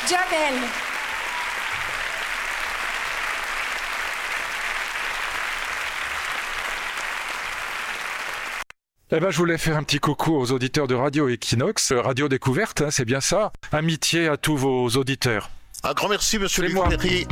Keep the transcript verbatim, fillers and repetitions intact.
Jamel. Eh ben, je voulais faire un petit coucou aux auditeurs de Radio Equinox, Radio Découverte, hein, c'est bien ça. Amitié à tous vos auditeurs. Un grand merci, monsieur C'est Luc moi. Ferry.